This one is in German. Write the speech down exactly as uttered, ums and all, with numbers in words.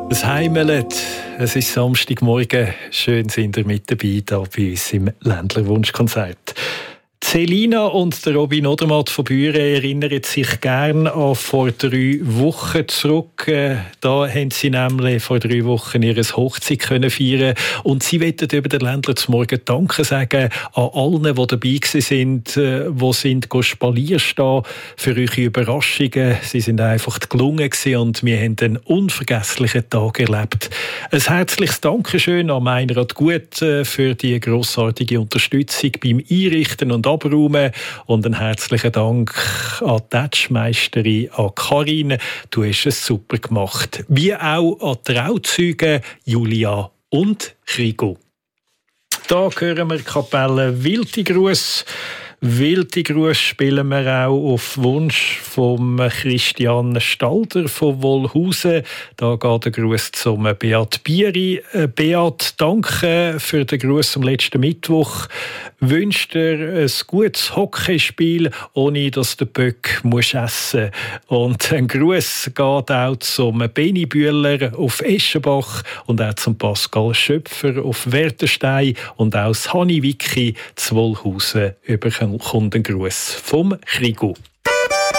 Das Heimelet. Es ist Samstagmorgen. Schön sind ihr mit dabei hier bei uns im Ländler Wunschkonzert. Selina und der Robin Odermatt von Büren erinnern sich gerne an vor drei Wochen zurück. Da haben sie nämlich vor drei Wochen ihre Hochzeit können feiern und sie wollten über den Ländler zum Morgen Danke sagen an allen, die dabei sind, die sind Spalier stehen für eure Überraschungen. Sie sind einfach gelungen gewesen und wir haben einen unvergesslichen Tag erlebt. Ein herzliches Dankeschön an Meinrad Gut für die grossartige Unterstützung beim Einrichten und Abräumen und einen herzlichen Dank an die Tatschmeisterin, an Karin. Du hast es super gemacht. Wie auch an die Trauzeugen Julia und Krigo. Da hören wir die Kapelle Wiltigruß. Wiltigruß spielen wir auch auf Wunsch von Christian Stalder von Wollhausen. Da geht der Gruß zum Beat Bieri. Beat, danke für den Gruß am letzten Mittwoch. Wünscht dir ein gutes Hockeyspiel, ohne dass der Böck muss essen muss. Und ein Gruß geht auch zum Beni Bühler auf Eschenbach und auch zum Pascal Schöpfer auf Wertenstein und auch Hanni Wicki zu Wollhausen über kommt ein Gruß vom Krigo.